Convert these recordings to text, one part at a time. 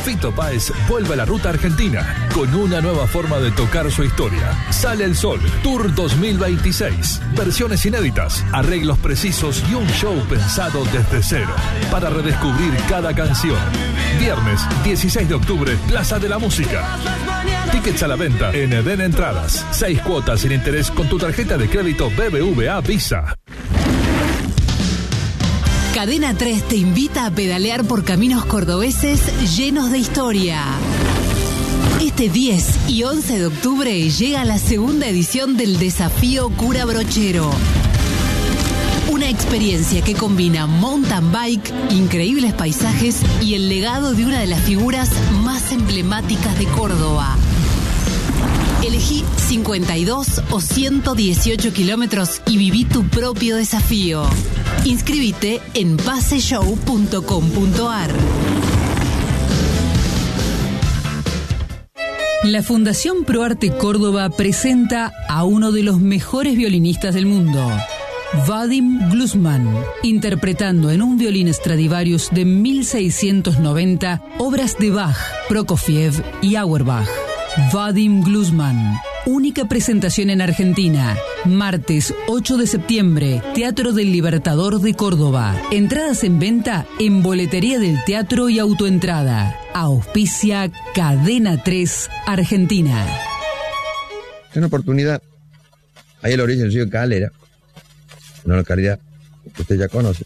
Fito Páez vuelve a la ruta argentina con una nueva forma de tocar su historia. Sale el Sol, Tour 2026. Versiones inéditas, arreglos precisos y un show pensado desde cero para redescubrir cada canción. Viernes 16 de octubre, Plaza de la Música. Tickets a la venta en Eden Entradas. 6 cuotas sin interés con tu tarjeta de crédito BBVA Visa. Cadena 3 te invita a pedalear por caminos cordobeses llenos de historia. Este 10 y 11 de octubre llega la segunda edición del Desafío Cura Brochero. Una experiencia que combina mountain bike, increíbles paisajes y el legado de una de las figuras más emblemáticas de Córdoba. Elegí 52 o 118 kilómetros y viví tu propio desafío. Inscríbete en paseshow.com.ar. La Fundación ProArte Córdoba presenta a uno de los mejores violinistas del mundo, Vadim Glusman, interpretando en un violín Stradivarius de 1690 obras de Bach, Prokofiev y Auerbach. Vadim Glusman, única presentación en Argentina, martes 8 de septiembre, Teatro del Libertador de Córdoba. Entradas en venta en Boletería del Teatro y Autoentrada. Auspicia Cadena 3 Argentina. Es una oportunidad, ahí a la orilla del río Calera, una localidad que usted ya conoce.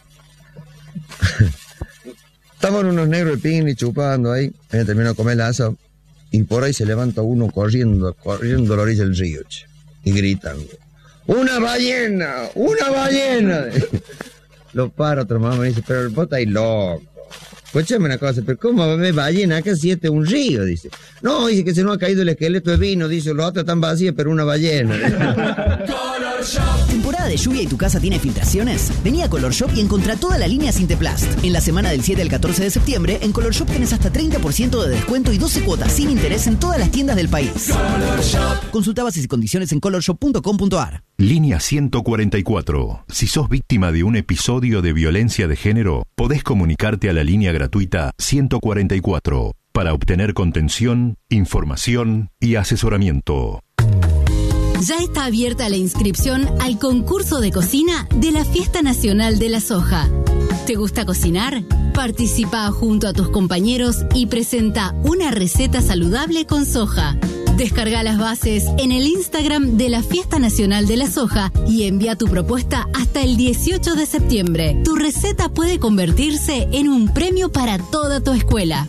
Estaban unos negros de picnic chupando ahí, terminó de comer el asado. Y por ahí se levanta uno corriendo a la orilla del río, che, y gritando: ¡Una ballena! ¡Una ballena! Lo para otro mamá y me dice: pero vos estáis loco. Escúchame una cosa, pero ¿cómo va a haber ballena acá si este es un río? Dice. No, dice que se nos ha caído el esqueleto de vino, dice, los otros están vacíos, pero una ballena. ¿Temporada de lluvia y tu casa tiene filtraciones? Vení a Color Shop y encontrá toda la línea Sinteplast. En la semana del 7 al 14 de septiembre, en Color Shop tenés hasta 30% de descuento y 12 cuotas sin interés en todas las tiendas del país. Color Shop. Consulta bases y condiciones en colorshop.com.ar. Línea 144. Si sos víctima de un episodio de violencia de género, podés comunicarte a la línea gratuita 144 para obtener contención, información y asesoramiento. Ya está abierta la inscripción al concurso de cocina de la Fiesta Nacional de la Soja. ¿Te gusta cocinar? Participa junto a tus compañeros y presenta una receta saludable con soja. Descarga las bases en el Instagram de la Fiesta Nacional de la Soja y envía tu propuesta hasta el 18 de septiembre. Tu receta puede convertirse en un premio para toda tu escuela.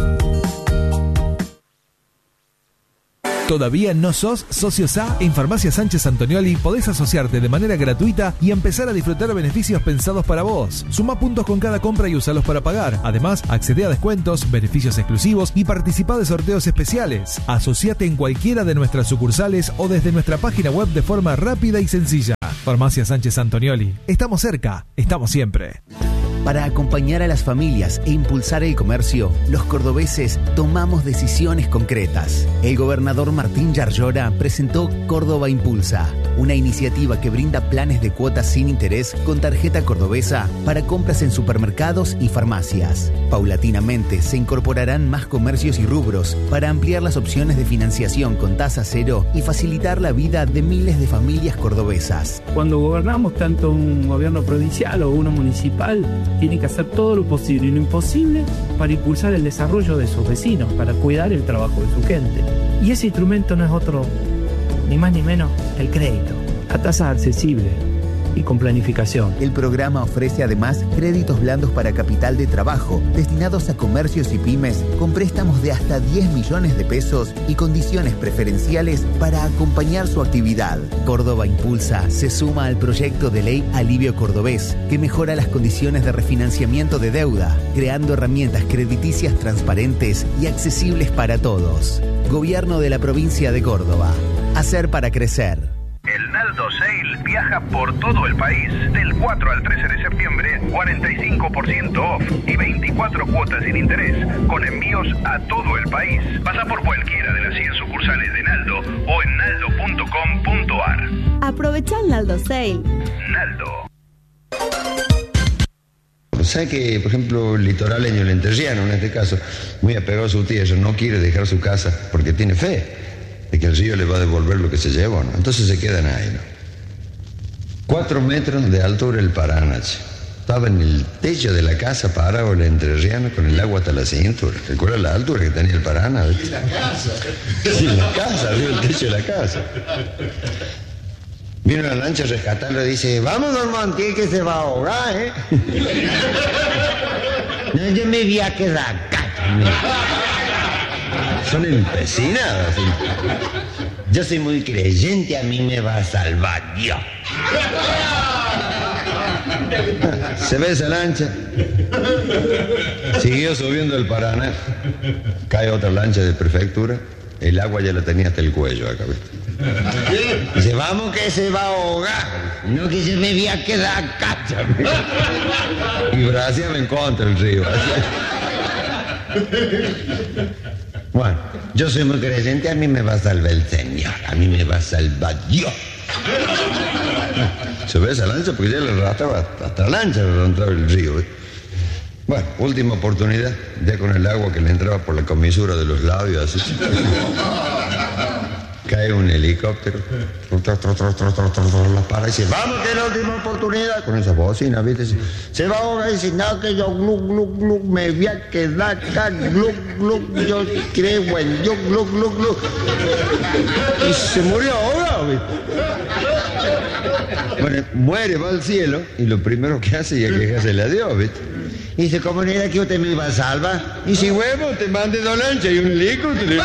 ¿Todavía no sos socio SA? En Farmacia Sánchez Antonioli podés asociarte de manera gratuita y empezar a disfrutar beneficios pensados para vos. Sumá puntos con cada compra y usalos para pagar. Además, accedé a descuentos, beneficios exclusivos y participá de sorteos especiales. Asociate en cualquiera de nuestras sucursales o desde nuestra página web de forma rápida y sencilla. Farmacia Sánchez Antonioli. Estamos cerca, estamos siempre. Para acompañar a las familias e impulsar el comercio, los cordobeses tomamos decisiones concretas. El gobernador Martín Yarlora presentó Córdoba Impulsa, una iniciativa que brinda planes de cuotas sin interés con tarjeta cordobesa para compras en supermercados y farmacias. Paulatinamente se incorporarán más comercios y rubros para ampliar las opciones de financiación con tasa cero y facilitar la vida de miles de familias cordobesas. Cuando gobernamos tanto un gobierno provincial o uno municipal, tiene que hacer todo lo posible y lo imposible para impulsar el desarrollo de sus vecinos, para cuidar el trabajo de su gente. Y ese instrumento no es otro, ni más ni menos, el crédito, a tasa accesible y con planificación. El programa ofrece además créditos blandos para capital de trabajo, destinados a comercios y pymes, con préstamos de hasta 10 millones de pesos y condiciones preferenciales para acompañar su actividad. Córdoba Impulsa se suma al proyecto de ley Alivio Cordobés, que mejora las condiciones de refinanciamiento de deuda, creando herramientas crediticias transparentes y accesibles para todos. Gobierno de la provincia de Córdoba. Hacer para crecer. El Naldo Sale viaja por todo el país. Del 4 al 13 de septiembre, 45% off y 24 cuotas sin interés, con envíos a todo el país. Pasa por cualquiera de las 100 sucursales de Naldo o en naldo.com.ar. Aprovecha el Naldo Sale. Naldo. ¿sabe que, por ejemplo, el litoraleño, el entrerriano en este caso, muy apegado a su tierra, no quiere dejar su casa porque tiene fe de que el río le va a devolver lo que se llevó, ¿no? Entonces se quedan ahí, ¿no? 4 metros de altura el Paraná. Estaba en el techo de la casa parado el entrerriano con el agua hasta la cintura. ¿Recuerda la altura que tenía el Paraná? ¿Viste? Y la casa. Sí, la casa, vio el techo de la casa. Vino la lancha a rescatarlo y dice, vamos, don Montiel, que se va a ahogar, ¿eh? No, yo me voy a quedar acá también. Son empecinados, ¿sí? Yo soy muy creyente, a mí me va a salvar Dios. Se ve esa lancha. Siguió subiendo el Paraná. Cae otra lancha de prefectura. El agua ya la tenía hasta el cuello acá, ¿viste? Dice, vamos que se va a ahogar. No que se me voy a quedar acá. Y Brasil me encontra el río. Bueno, yo soy muy creyente, a mí me va a salvar el Señor. A mí me va a salvar Dios. Se ve esa lancha porque ya le arrastraba hasta la lancha, le entraba el río, ¿eh? Bueno, última oportunidad, ya con el agua que le entraba por la comisura de los labios, así. Cae un helicóptero, la para y dice, vamos que es la última oportunidad, con esa bocina, ¿viste? Se va ahora y dice, no, que yo me voy a quedar acá, yo creo en yo, y se murió ahogado, ¿viste? Bueno, muere, va al cielo, y lo primero que hace es quejarse a Dios, ¿viste? Y dice, ¿cómo no era que usted me iba a salvar? Y si huevo, te mande 2 lanchas y un helicóptero.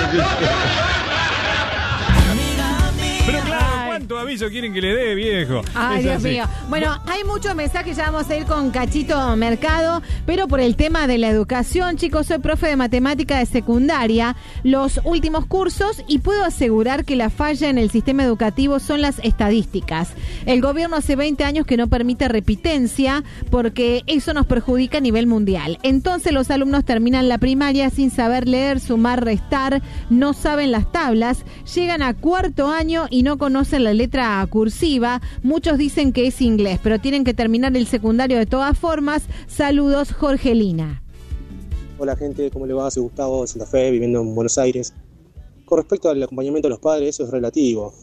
Pero claro, ¿cuánto aviso quieren que le dé, viejo? Ay, Dios mío. Bueno, hay muchos mensajes, ya vamos a ir con Cachito Mercado, pero por el tema de la educación, chicos, soy profe de matemática de secundaria, los últimos cursos, y puedo asegurar que la falla en el sistema educativo son las estadísticas. El gobierno hace 20 años que no permite repitencia porque eso nos perjudica a nivel mundial. Entonces los alumnos terminan la primaria sin saber leer, sumar, restar, no saben las tablas, llegan a 4º año y no conocen la letra cursiva. Muchos dicen que es inglés, pero tienen que terminar el secundario de todas formas. Saludos, Jorgelina. Hola gente, ¿cómo le va? Soy Gustavo de Santa Fe, viviendo en Buenos Aires. Con respecto al acompañamiento de los padres, eso es relativo.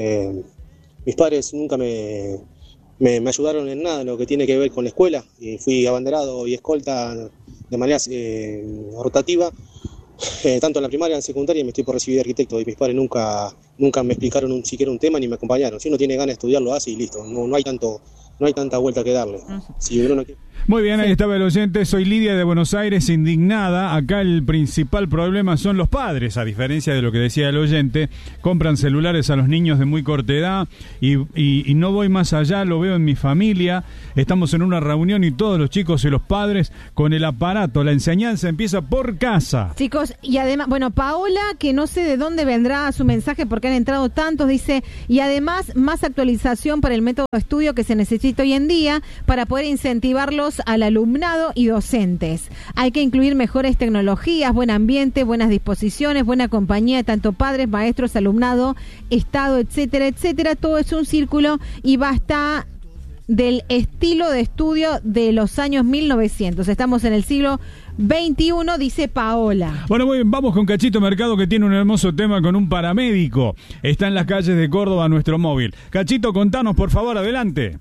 Mis padres nunca me ayudaron en nada en lo que tiene que ver con la escuela. Fui abanderado y escolta de manera rotativa, tanto en la primaria, en la secundaria, y me estoy por recibir de arquitecto. Y mis padres nunca me explicaron siquiera un tema ni me acompañaron. Si uno tiene ganas de estudiar, lo hace y listo. No hay tanta vuelta que darle. Si uno no quiere... Muy bien, ahí estaba el oyente. Soy Lidia de Buenos Aires, indignada. Acá el principal problema son los padres, a diferencia de lo que decía el oyente. Compran celulares a los niños de muy corta edad y no voy más allá, lo veo en mi familia. Estamos en una reunión y todos los chicos y los padres con el aparato. La enseñanza empieza por casa. Chicos, y además, bueno, Paola, que no sé de dónde vendrá su mensaje porque han entrado tantos, dice, y además más actualización para el método de estudio que se necesita hoy en día para poder incentivarlos al alumnado y docentes. Hay que incluir mejores tecnologías, buen ambiente, buenas disposiciones, buena compañía de tanto padres, maestros, alumnado, Estado, etcétera, etcétera. Todo es un círculo y basta del estilo de estudio de los años 1900. Estamos en el siglo XXI, dice Paola. Bueno, muy bien, vamos con Cachito Mercado, que tiene un hermoso tema con un paramédico. Está en las calles de Córdoba nuestro móvil. Cachito, contanos, por favor, adelante.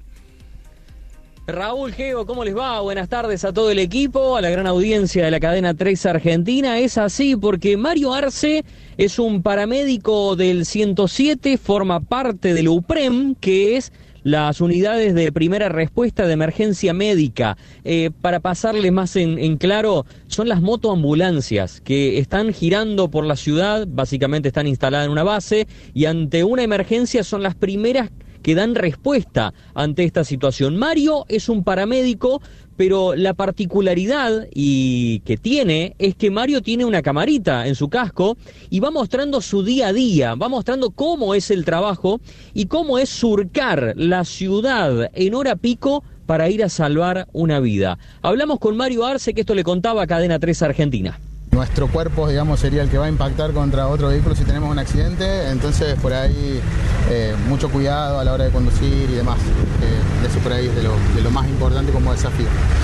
Raúl, Geo, ¿cómo les va? Buenas tardes a todo el equipo, a la gran audiencia de la cadena 3 Argentina. Es así porque Mario Arce es un paramédico del 107, forma parte del UPREM, que es las unidades de primera respuesta de emergencia médica. Para pasarles más en claro, son las motoambulancias que están girando por la ciudad, básicamente están instaladas en una base, y ante una emergencia son las primeras que dan respuesta ante esta situación. Mario es un paramédico, pero la particularidad que tiene es que Mario tiene una camarita en su casco y va mostrando su día a día, va mostrando cómo es el trabajo y cómo es surcar la ciudad en hora pico para ir a salvar una vida. Hablamos con Mario Arce, que esto le contaba a Cadena 3 Argentina. Nuestro cuerpo, digamos, sería el que va a impactar contra otro vehículo si tenemos un accidente, entonces por ahí mucho cuidado a la hora de conducir y demás. Eso por ahí es de lo más importante como desafío.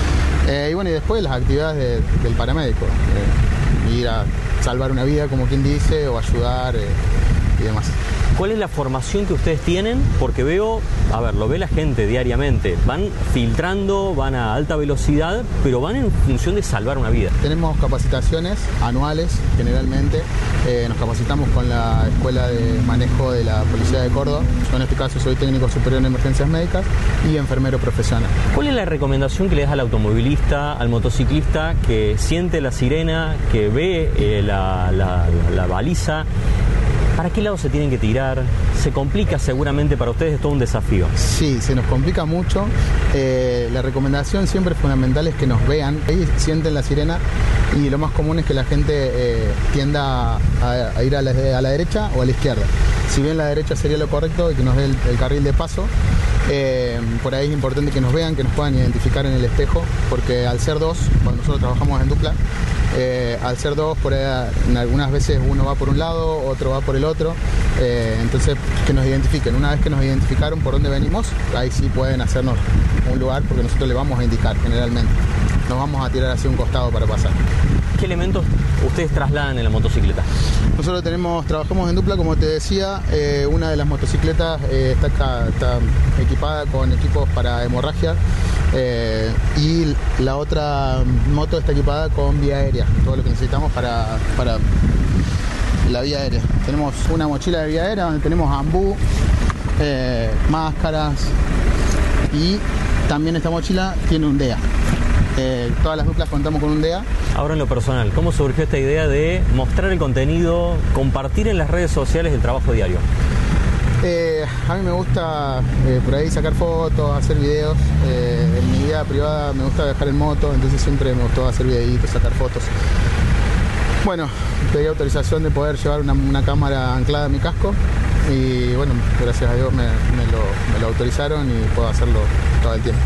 Y bueno, y después las actividades del paramédico, ir a salvar una vida, como quien dice, o ayudar y demás. ¿Cuál es la formación que ustedes tienen? Porque veo, lo ve la gente diariamente, van filtrando, van a alta velocidad, pero van en función de salvar una vida. Tenemos capacitaciones anuales, generalmente. Nos capacitamos con la Escuela de Manejo de la Policía de Córdoba. Yo en este caso soy técnico superior en emergencias médicas y enfermero profesional. ¿Cuál es la recomendación que le das al automovilista, al motociclista que siente la sirena, que ve la baliza? ¿Para qué lado se tienen que tirar? ¿Se complica seguramente para ustedes? Es todo un desafío. Sí, se nos complica mucho. La recomendación siempre fundamental es que nos vean, ellos sienten la sirena y lo más común es que la gente tienda a ir a la derecha o a la izquierda. Si bien la derecha sería lo correcto y que nos dé el carril de paso, por ahí es importante que nos vean, que nos puedan identificar en el espejo, porque al ser dos, cuando nosotros trabajamos en dupla, al ser dos, por ahí, algunas veces uno va por un lado, otro va por el otro, entonces que nos identifiquen. Una vez que nos identificaron por dónde venimos, ahí sí pueden hacernos un lugar, porque nosotros le vamos a indicar generalmente. Nos vamos a tirar hacia un costado para pasar. ¿Qué elementos ustedes trasladan en la motocicleta? Nosotros trabajamos en dupla, como te decía. Una de las motocicletas está equipada con equipos para hemorragia y la otra moto está equipada con vía aérea, todo lo que necesitamos para la vía aérea. Tenemos una mochila de vía aérea donde tenemos ambú, máscaras, y también esta mochila tiene un DEA. Todas las duplas contamos con un DEA. Ahora en lo personal, ¿cómo surgió esta idea de mostrar el contenido, compartir en las redes sociales el trabajo diario? A mí me gusta por ahí sacar fotos, hacer videos. En mi vida privada me gusta viajar en moto, entonces siempre me gustó hacer videitos, sacar fotos. Bueno, pedí autorización de poder llevar una cámara anclada a mi casco y bueno, gracias a Dios me lo autorizaron y puedo hacerlo todo el tiempo.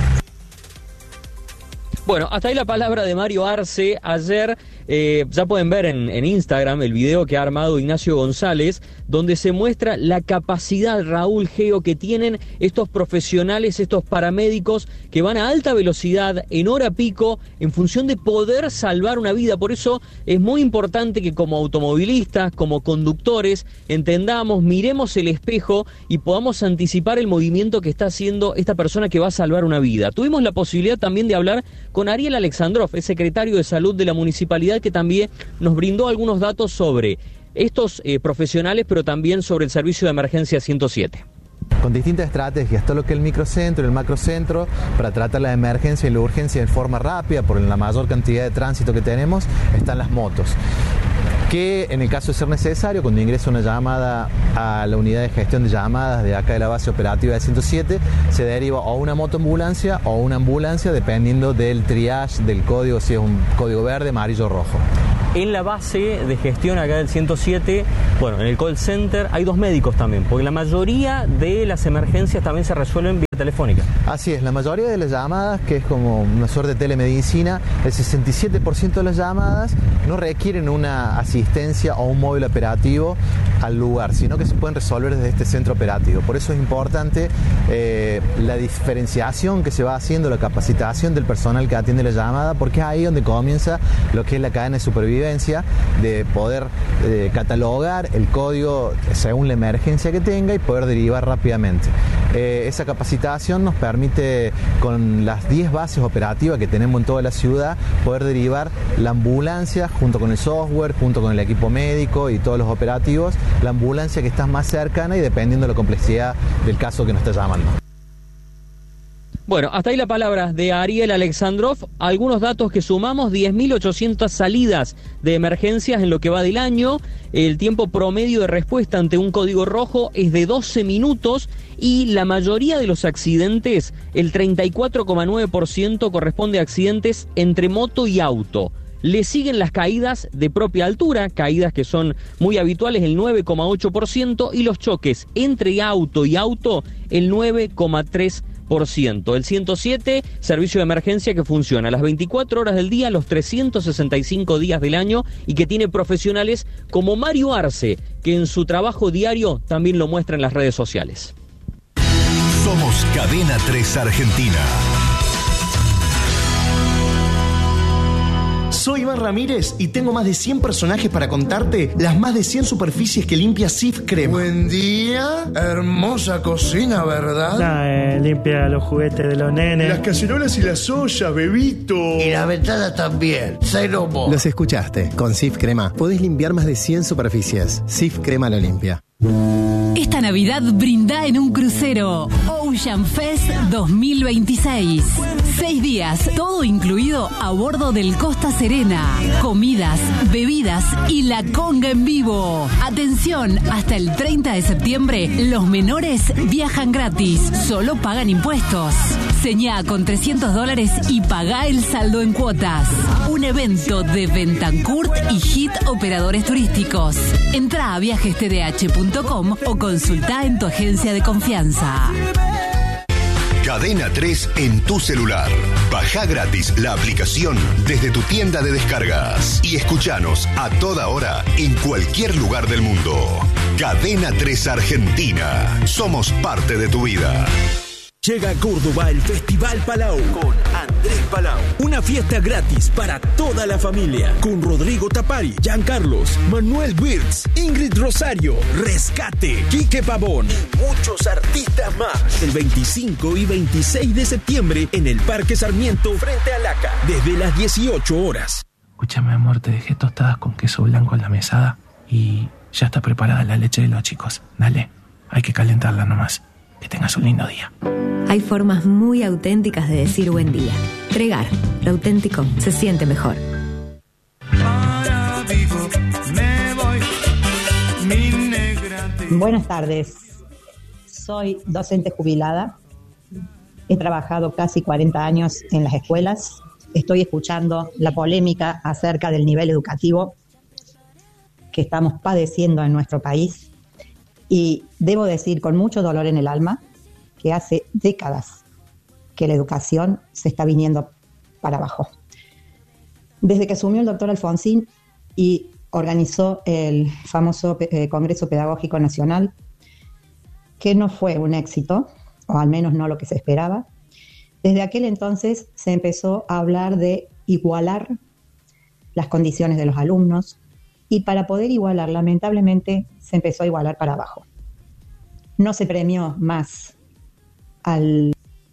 Bueno, hasta ahí la palabra de Mario Arce. Ayer ya pueden ver en Instagram el video que ha armado Ignacio González, donde se muestra la capacidad, Raúl, Geo, que tienen estos profesionales, estos paramédicos que van a alta velocidad, en hora pico, en función de poder salvar una vida. Por eso es muy importante que como automovilistas, como conductores, entendamos, miremos el espejo y podamos anticipar el movimiento que está haciendo esta persona que va a salvar una vida. Tuvimos la posibilidad también de hablar con Ariel Alexandrov, el secretario de Salud de la Municipalidad, que también nos brindó algunos datos sobre estos profesionales, pero también sobre el servicio de emergencia 107. Con distintas estrategias, todo lo que es el microcentro y el macrocentro, para tratar la emergencia y la urgencia de forma rápida, por la mayor cantidad de tránsito que tenemos, están las motos. Que en el caso de ser necesario, cuando ingresa una llamada a la unidad de gestión de llamadas de acá de la base operativa de 107, se deriva o una motoambulancia o una ambulancia, dependiendo del triage del código, si es un código verde, amarillo o rojo. En la base de gestión acá del 107, bueno, en el call center hay dos médicos también, porque la mayoría de las emergencias también se resuelven vía telefónica. Así es, la mayoría de las llamadas, que es como una suerte de telemedicina, el 67% de las llamadas no requieren una asistencia o un móvil operativo al lugar, sino que se pueden resolver desde este centro operativo. Por eso es importante la diferenciación que se va haciendo, la capacitación del personal que atiende la llamada, porque es ahí donde comienza lo que es la cadena de supervivencia, de poder catalogar el código según la emergencia que tenga y poder derivar rápidamente. Esa capacitación nos permite, con las 10 bases operativas que tenemos en toda la ciudad, poder derivar la ambulancia junto con el software, junto con el equipo médico y todos los operativos, la ambulancia que está más cercana y dependiendo de la complejidad del caso que nos está llamando. Bueno, hasta ahí la palabra de Ariel Alexandrov. Algunos datos que sumamos: 10.800 salidas de emergencias en lo que va del año. El tiempo promedio de respuesta ante un código rojo es de 12 minutos y la mayoría de los accidentes, el 34,9%, corresponde a accidentes entre moto y auto. Le siguen las caídas de propia altura, caídas que son muy habituales, el 9,8%, y los choques entre auto y auto, el 9,3%. El 107, servicio de emergencia que funciona las 24 horas del día, los 365 días del año, y que tiene profesionales como Mario Arce, que en su trabajo diario también lo muestra en las redes sociales. Somos Cadena 3 Argentina. Soy Iván Ramírez y tengo más de 100 personajes para contarte las más de 100 superficies que limpia Cif Crema. Buen día, hermosa cocina, ¿verdad? Limpia los juguetes de los nenes. Las cacerolas y las ollas, bebito. Y la ventana también. Cero mo. Los escuchaste. Con Cif Crema podés limpiar más de 100 superficies. Cif Crema lo limpia. Esta Navidad brinda en un crucero. Ocean Fest 2026. 6 días, todo incluido a bordo del Costa Serena. Comidas, bebidas y la conga en vivo. Atención, hasta el 30 de septiembre, los menores viajan gratis. Solo pagan impuestos. Señá con $300 y pagá el saldo en cuotas. Un evento de Bentancourt y Hit Operadores Turísticos. Entrá a viajestdh.com o consultá en tu agencia de confianza. Cadena 3 en tu celular. Bajá gratis la aplicación desde tu tienda de descargas y escuchanos a toda hora en cualquier lugar del mundo. Cadena 3 Argentina. Somos parte de tu vida. Llega a Córdoba el Festival Palau con Andrés Palau. Una fiesta gratis para toda la familia. Con Rodrigo Tapari, Giancarlos, Manuel Wirtz, Ingrid Rosario, Rescate, Quique Pavón y muchos artistas más. El 25 y 26 de septiembre en el Parque Sarmiento frente a Laca. Desde las 18 horas. Escúchame, amor, te dejé tostadas con queso blanco en la mesada y ya está preparada la leche de los chicos. Dale, hay que calentarla nomás. Que tengas un lindo día. Hay formas muy auténticas de decir buen día. Tregar, lo auténtico se siente mejor. Buenas tardes. Soy docente jubilada. He trabajado casi 40 años en las escuelas. Estoy escuchando la polémica acerca del nivel educativo que estamos padeciendo en nuestro país. Y debo decir con mucho dolor en el alma que hace décadas que la educación se está viniendo para abajo. Desde que asumió el doctor Alfonsín y organizó el famoso Congreso Pedagógico Nacional, que no fue un éxito, o al menos no lo que se esperaba, desde aquel entonces se empezó a hablar de igualar las condiciones de los alumnos, y para poder igualar, lamentablemente, se empezó a igualar para abajo. No se premió más al...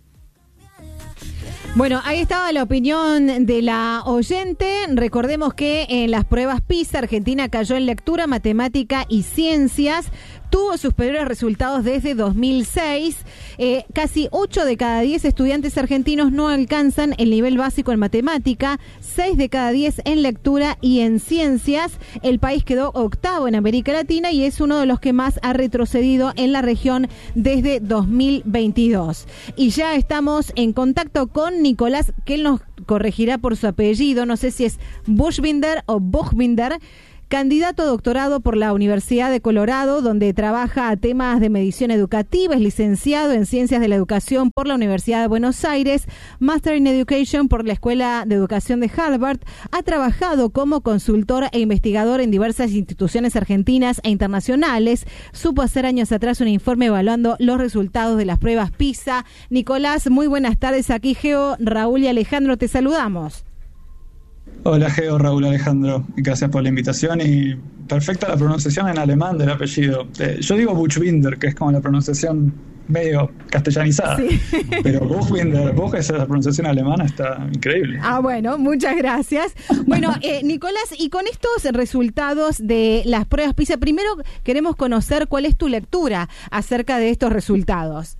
Bueno, ahí estaba la opinión de la oyente. Recordemos que en las pruebas PISA, Argentina cayó en lectura, matemática y ciencias. Tuvo sus peores resultados desde 2006. Casi 8 de cada 10 estudiantes argentinos no alcanzan el nivel básico en matemática, 6 de cada 10 en lectura y en ciencias. El país quedó octavo en América Latina y es uno de los que más ha retrocedido en la región desde 2022. Y ya estamos en contacto con Nicolás, que él nos corregirá por su apellido, no sé si es Buchbinder o Buchbinder, candidato a doctorado por la Universidad de Colorado, donde trabaja a temas de medición educativa, es licenciado en Ciencias de la Educación por la Universidad de Buenos Aires, Master in Education por la Escuela de Educación de Harvard, ha trabajado como consultor e investigador en diversas instituciones argentinas e internacionales, supo hacer años atrás un informe evaluando los resultados de las pruebas PISA. Nicolás, muy buenas tardes, aquí Geo, Raúl y Alejandro, te saludamos. Hola Geo, Raúl, Alejandro, gracias por la invitación y perfecta la pronunciación en alemán del apellido. Yo digo Buchbinder, que es como la pronunciación medio castellanizada, sí. Pero Buchbinder, esa pronunciación alemana está increíble. Ah, bueno, muchas gracias. Bueno, Nicolás, y con estos resultados de las pruebas PISA, primero queremos conocer cuál es tu lectura acerca de estos resultados.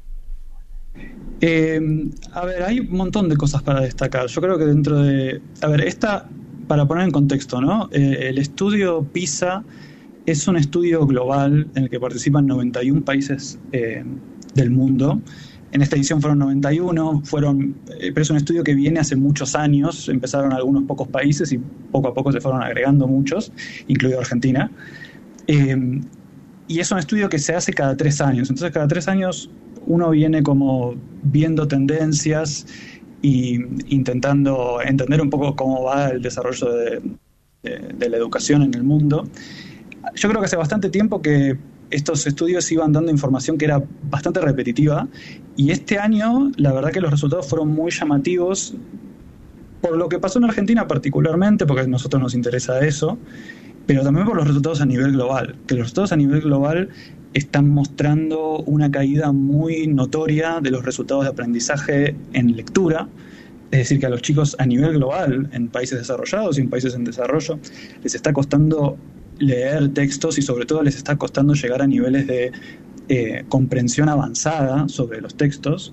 A ver, hay un montón de cosas para destacar. Yo creo que dentro de... A ver, para poner en contexto, ¿no? El estudio PISA es un estudio global en el que participan 91 países del mundo. En esta edición fueron 91, pero es un estudio que viene hace muchos años. Empezaron algunos pocos países y poco a poco se fueron agregando muchos, incluido Argentina. Y es un estudio que se hace cada 3 años. Entonces, cada 3 años uno viene como viendo tendencias e intentando entender un poco cómo va el desarrollo de la educación en el mundo. Yo creo que hace bastante tiempo que estos estudios iban dando información que era bastante repetitiva y este año la verdad que los resultados fueron muy llamativos por lo que pasó en Argentina particularmente, porque a nosotros nos interesa eso, pero también por los resultados a nivel global, que los resultados a nivel global están mostrando una caída muy notoria de los resultados de aprendizaje en lectura. Es decir, que a los chicos a nivel global, en países desarrollados y en países en desarrollo, les está costando leer textos y sobre todo les está costando llegar a niveles de comprensión avanzada sobre los textos.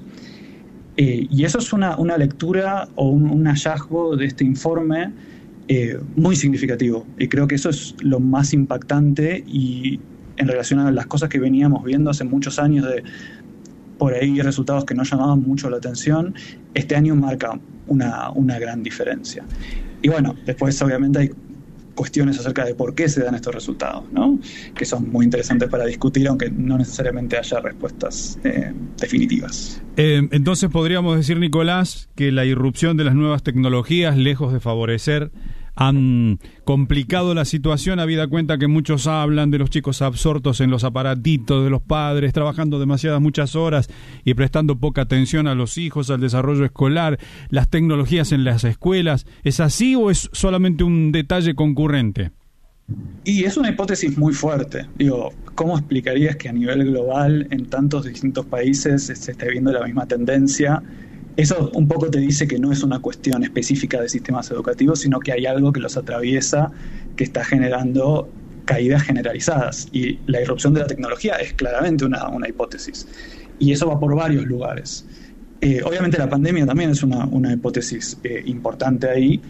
Y eso es una lectura o un hallazgo de este informe muy significativo. Y creo que eso es lo más impactante y en relación a las cosas que veníamos viendo hace muchos años de por ahí resultados que no llamaban mucho la atención, este año marca una gran diferencia. Y bueno, después obviamente hay cuestiones acerca de por qué se dan estos resultados, ¿no? Que son muy interesantes para discutir, aunque no necesariamente haya respuestas definitivas. Entonces podríamos decir, Nicolás, que la irrupción de las nuevas tecnologías, lejos de favorecer, han complicado la situación, habida cuenta que muchos hablan de los chicos absortos en los aparatitos de los padres, trabajando muchas horas y prestando poca atención a los hijos, al desarrollo escolar, las tecnologías en las escuelas. ¿Es así o es solamente un detalle concurrente? Y es una hipótesis muy fuerte. Digo, ¿cómo explicarías que a nivel global, en tantos distintos países, se esté viendo la misma tendencia? Eso un poco te dice que no es una cuestión específica de sistemas educativos, sino que hay algo que los atraviesa, que está generando caídas generalizadas. Y la irrupción de la tecnología es claramente una hipótesis. Y eso va por varios lugares. Obviamente la pandemia también es una hipótesis importante ahí,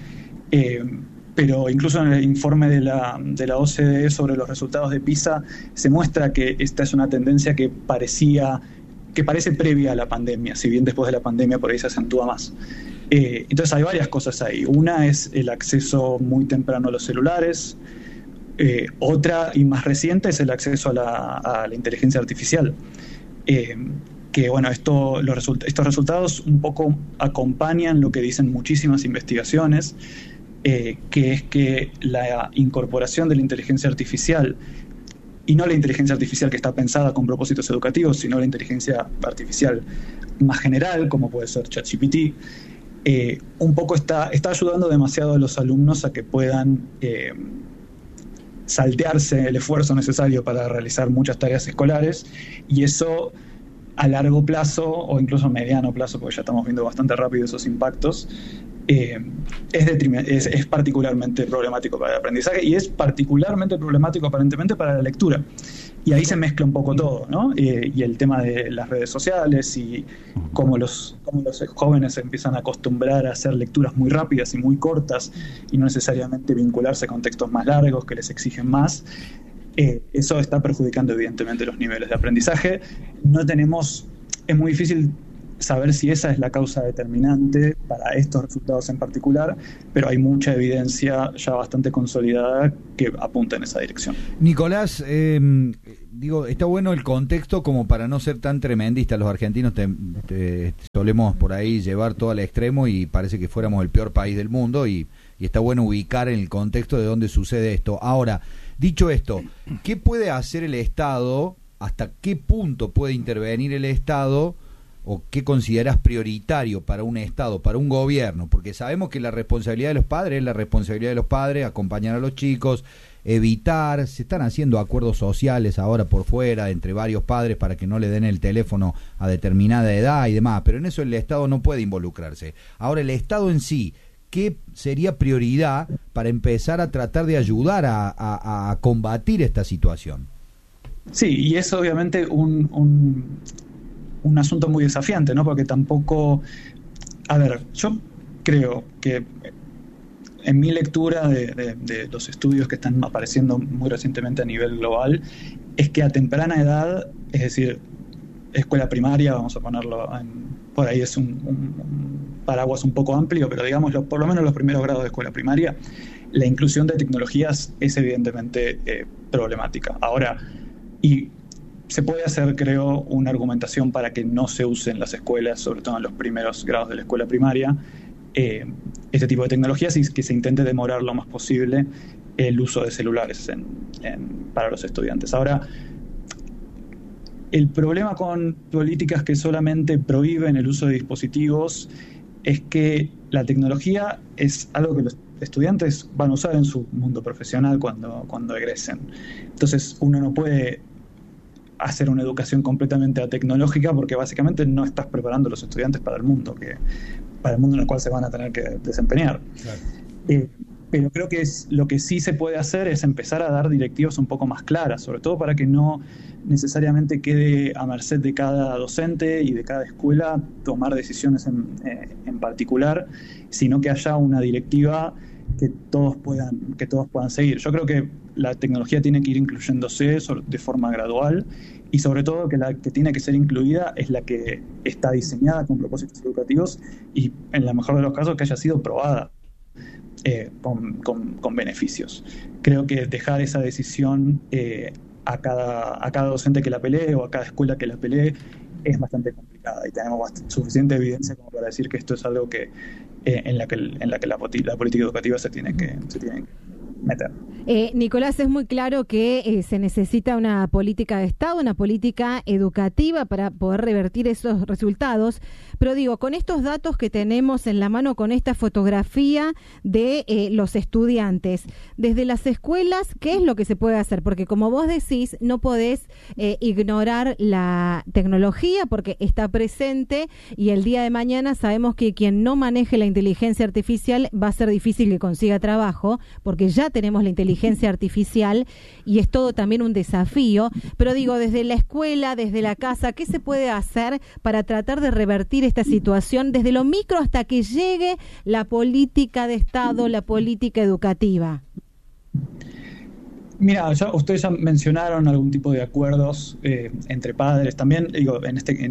pero incluso en el informe de la OCDE sobre los resultados de PISA se muestra que esta es una tendencia que parece previa a la pandemia, si bien después de la pandemia por ahí se acentúa más. Entonces hay varias cosas ahí. Una es el acceso muy temprano a los celulares. Otra y más reciente es el acceso a la inteligencia artificial. Que bueno, estos resultados un poco acompañan lo que dicen muchísimas investigaciones, que es que la incorporación de la inteligencia artificial, y no la inteligencia artificial que está pensada con propósitos educativos, sino la inteligencia artificial más general, como puede ser ChatGPT, un poco está ayudando demasiado a los alumnos a que puedan saltearse el esfuerzo necesario para realizar muchas tareas escolares, y eso a largo plazo o incluso a mediano plazo, porque ya estamos viendo bastante rápido esos impactos, es particularmente problemático para el aprendizaje y es particularmente problemático aparentemente para la lectura. Y ahí se mezcla un poco todo, ¿no? Y el tema de las redes sociales y cómo los jóvenes se empiezan a acostumbrar a hacer lecturas muy rápidas y muy cortas y no necesariamente vincularse con textos más largos que les exigen más. Eso está perjudicando evidentemente los niveles de aprendizaje. Es muy difícil saber si esa es la causa determinante para estos resultados en particular, pero hay mucha evidencia ya bastante consolidada que apunta en esa dirección. Nicolás, está bueno el contexto como para no ser tan tremendistas. Los argentinos solemos por ahí llevar todo al extremo y parece que fuéramos el peor país del mundo y está bueno ubicar en el contexto de dónde sucede esto. Ahora, dicho esto, ¿qué puede hacer el Estado? ¿Hasta qué punto puede intervenir el Estado? ¿O qué consideras prioritario para un Estado, para un gobierno? Porque sabemos que la responsabilidad de los padres es la responsabilidad de los padres, acompañar a los chicos, evitar, se están haciendo acuerdos sociales ahora por fuera entre varios padres para que no le den el teléfono a determinada edad y demás, pero en eso el Estado no puede involucrarse. Ahora, el Estado en sí, ¿qué sería prioridad para empezar a tratar de ayudar a combatir esta situación? Sí, y es obviamente un asunto muy desafiante, ¿no? Porque tampoco... A ver, yo creo que en mi lectura de los estudios que están apareciendo muy recientemente a nivel global, es que a temprana edad, es decir, escuela primaria, vamos a ponerlo por ahí es un paraguas un poco amplio, pero digamos, por lo menos los primeros grados de escuela primaria, la inclusión de tecnologías es evidentemente problemática. Ahora, y se puede hacer, creo, una argumentación para que no se usen las escuelas, sobre todo en los primeros grados de la escuela primaria, este tipo de tecnologías y que se intente demorar lo más posible el uso de celulares para los estudiantes. Ahora, el problema con políticas que solamente prohíben el uso de dispositivos es que la tecnología es algo que los estudiantes van a usar en su mundo profesional cuando egresen. Entonces uno no puede hacer una educación completamente tecnológica porque básicamente no estás preparando a los estudiantes para el mundo en el cual se van a tener que desempeñar. Claro. Pero creo que lo que sí se puede hacer es empezar a dar directivas un poco más claras, sobre todo para que no necesariamente quede a merced de cada docente y de cada escuela tomar decisiones en particular, sino que haya una directiva que todos puedan seguir. Yo creo que la tecnología tiene que ir incluyéndose de forma gradual y sobre todo que la que tiene que ser incluida es la que está diseñada con propósitos educativos y en la mejor de los casos que haya sido probada con beneficios. Creo que dejar esa decisión a cada docente que la pelee o a cada escuela que la pelee es bastante complicada y tenemos suficiente evidencia como para decir que esto es algo que en la que la política educativa se tiene que meter. Nicolás, es muy claro que se necesita una política de Estado, una política educativa para poder revertir esos resultados, pero digo, con estos datos que tenemos en la mano, con esta fotografía de los estudiantes, desde las escuelas, ¿qué es lo que se puede hacer? Porque como vos decís, no podés ignorar la tecnología porque está presente y el día de mañana sabemos que quien no maneje la inteligencia artificial va a ser difícil que consiga trabajo, porque ya tenemos la inteligencia artificial y es todo también un desafío, pero digo, desde la escuela, desde la casa, ¿qué se puede hacer para tratar de revertir esta situación desde lo micro hasta que llegue la política de Estado, la política educativa? Mira, ustedes ya mencionaron algún tipo de acuerdos entre padres. También digo,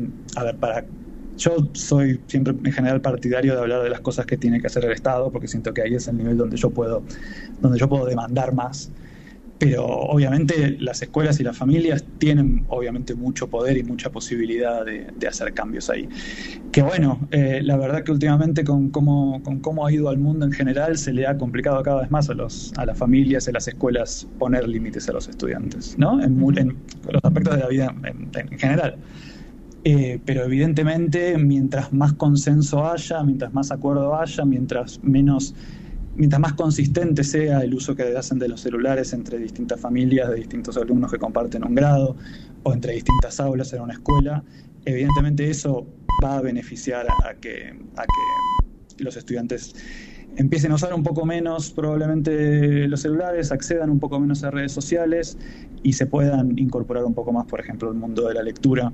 yo soy siempre en general partidario de hablar de las cosas que tiene que hacer el Estado, porque siento que ahí es el nivel donde yo puedo demandar más. Pero obviamente las escuelas y las familias tienen obviamente mucho poder y mucha posibilidad de hacer cambios ahí. Que bueno, la verdad que últimamente con cómo ha ido al mundo en general se le ha complicado cada vez más a las familias y a las escuelas poner límites a los estudiantes, ¿no? En los aspectos de la vida en general. Pero evidentemente mientras más consenso haya, mientras más acuerdo haya, mientras más consistente sea el uso que hacen de los celulares entre distintas familias de distintos alumnos que comparten un grado o entre distintas aulas en una escuela, evidentemente eso va a beneficiar a que los estudiantes empiecen a usar un poco menos probablemente los celulares, accedan un poco menos a redes sociales y se puedan incorporar un poco más, por ejemplo, al mundo de la lectura,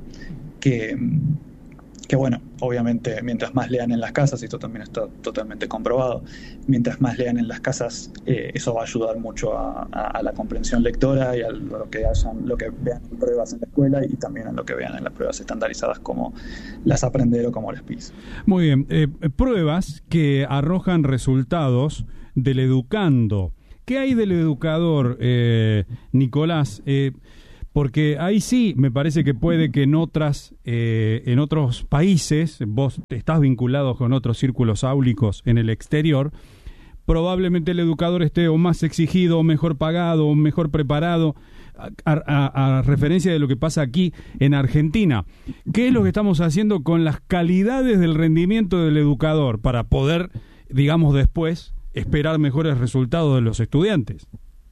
que bueno, obviamente mientras más lean en las casas, y esto también está totalmente comprobado, mientras más lean en las casas, eso va a ayudar mucho a la comprensión lectora y a lo que vean en pruebas en la escuela y también a lo que vean en las pruebas estandarizadas como las Aprender o como las PISA. Muy bien, pruebas que arrojan resultados del educando. ¿Qué hay del educador, Nicolás? Porque ahí sí me parece que puede que en otros países, vos estás vinculado con otros círculos áulicos en el exterior, probablemente el educador esté o más exigido, o mejor pagado, o mejor preparado, a referencia de lo que pasa aquí en Argentina. ¿Qué es lo que estamos haciendo con las calidades del rendimiento del educador para poder, digamos, después esperar mejores resultados de los estudiantes?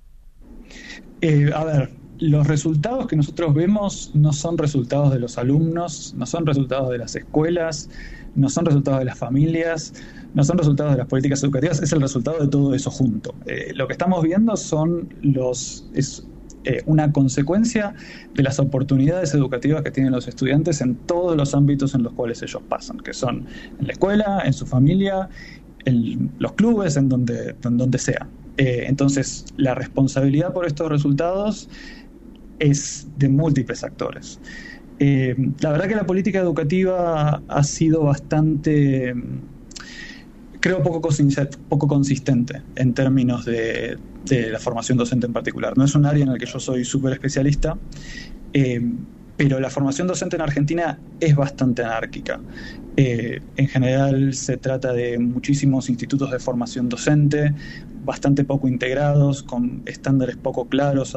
Los resultados que nosotros vemos no son resultados de los alumnos, no son resultados de las escuelas, no son resultados de las familias, no son resultados de las políticas educativas, es el resultado de todo eso junto. Lo que estamos viendo es una consecuencia de las oportunidades educativas que tienen los estudiantes en todos los ámbitos en los cuales ellos pasan, que son en la escuela, en su familia, en los clubes, en donde sea. Entonces, la responsabilidad por estos resultados es de múltiples actores. La verdad que la política educativa ha sido bastante, creo, poco consistente en términos de la formación docente en particular. No es un área en el que yo soy súper especialista, pero la formación docente en Argentina es bastante anárquica. En general se trata de muchísimos institutos de formación docente, bastante poco integrados, con estándares poco claros.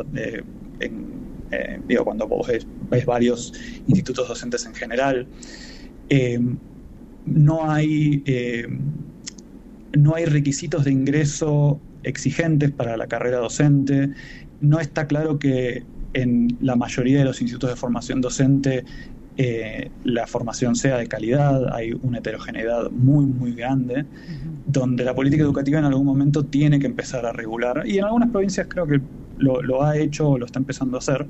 Cuando vos ves varios institutos docentes en general, no hay no hay requisitos de ingreso exigentes para la carrera docente, no está claro que en la mayoría de los institutos de formación docente la formación sea de calidad, hay una heterogeneidad muy, muy grande, donde la política educativa en algún momento tiene que empezar a regular, y en algunas provincias creo que lo ha hecho o lo está empezando a hacer,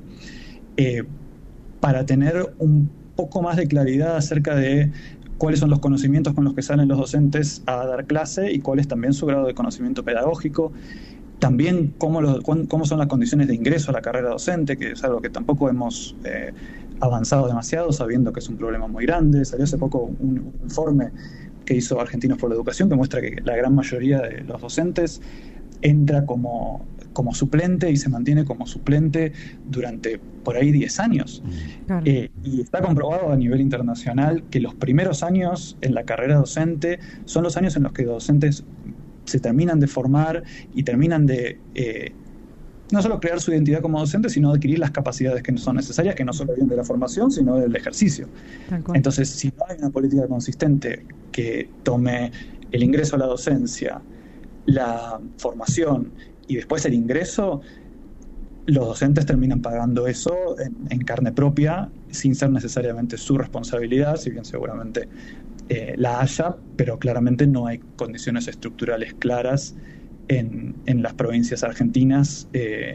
para tener un poco más de claridad acerca de cuáles son los conocimientos con los que salen los docentes a dar clase y cuál es también su grado de conocimiento pedagógico. También cómo son las condiciones de ingreso a la carrera docente, que es algo que tampoco hemos avanzado demasiado, sabiendo que es un problema muy grande. Salió hace poco un informe que hizo Argentinos por la Educación que muestra que la gran mayoría de los docentes entra como suplente y se mantiene como suplente durante por ahí 10 años. Claro. Y está comprobado a nivel internacional que los primeros años en la carrera docente son los años en los que los docentes se terminan de formar y terminan de no solo crear su identidad como docente, sino adquirir las capacidades que son necesarias, que no solo vienen de la formación, sino del ejercicio. Entonces, si no hay una política consistente que tome el ingreso a la docencia, la formación y después el ingreso, los docentes terminan pagando eso en carne propia, sin ser necesariamente su responsabilidad, si bien seguramente la haya, pero claramente no hay condiciones estructurales claras en las provincias argentinas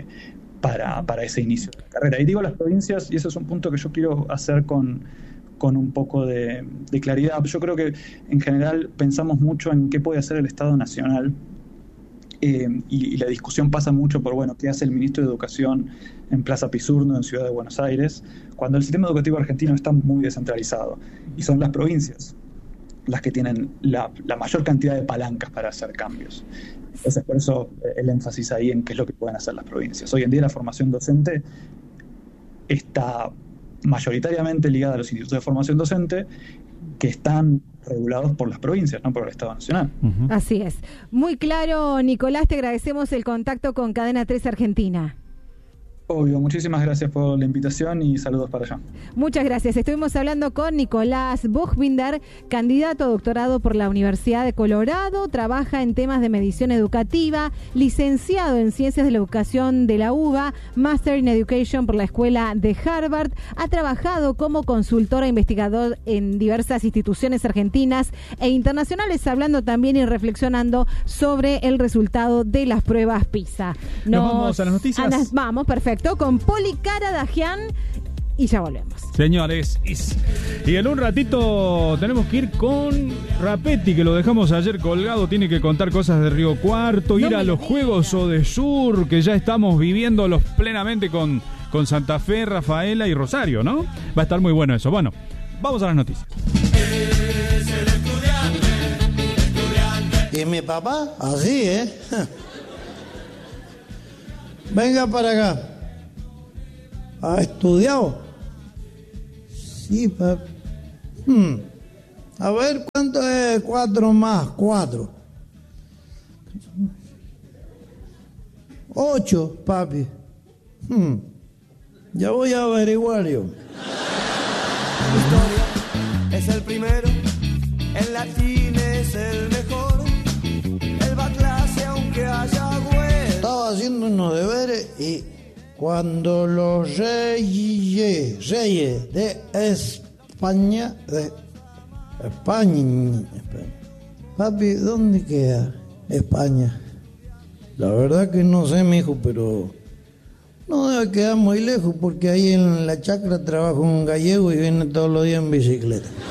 para ese inicio de la carrera. Y digo las provincias, y ese es un punto que yo quiero hacer con un poco de claridad. Yo creo que en general pensamos mucho en qué puede hacer el Estado Nacional, y la discusión pasa mucho por, bueno, qué hace el ministro de Educación en Plaza Pisurno, en Ciudad de Buenos Aires, cuando el sistema educativo argentino está muy descentralizado, y son las provincias las que tienen la mayor cantidad de palancas para hacer cambios. Entonces, por eso el énfasis ahí en qué es lo que pueden hacer las provincias. Hoy en día la formación docente está mayoritariamente ligada a los institutos de formación docente, que están regulados por las provincias, no por el Estado Nacional. Así es. Muy claro, Nicolás, te agradecemos el contacto con Cadena 3 Argentina. Obvio, muchísimas gracias por la invitación y saludos para allá. Muchas gracias. Estuvimos hablando con Nicolás Buchbinder, candidato a doctorado por la Universidad de Colorado, trabaja en temas de medición educativa, licenciado en Ciencias de la Educación de la UBA, Master in Education por la Escuela de Harvard, ha trabajado como consultor e investigador en diversas instituciones argentinas e internacionales, hablando también y reflexionando sobre el resultado de las pruebas PISA. Nos vamos a las noticias. Vamos, perfecto. Con Poli Caradagian y ya volvemos. Señores, y en un ratito tenemos que ir con Rapetti, que lo dejamos ayer colgado, tiene que contar cosas de Río Cuarto, ir a los Juegos Odesur, que ya estamos viviéndolos plenamente con Santa Fe, Rafaela y Rosario, ¿no? Va a estar muy bueno eso. Bueno, vamos a las noticias. Es el estudiante. ¿Y mi papá? Así, Venga para acá. ¿Ha estudiado? Sí, papi. A ver, ¿cuánto es 4 más 4? 8, papi. Ya voy a averiguar yo. Historia es el primero, en latín es el mejor. Él va a clase aunque haya güey. Estaba haciendo unos deberes y cuando los reyes de España, papi, ¿dónde queda España? La verdad que no sé, mijo, pero no debe quedar muy lejos porque ahí en la chacra trabaja un gallego y viene todos los días en bicicleta.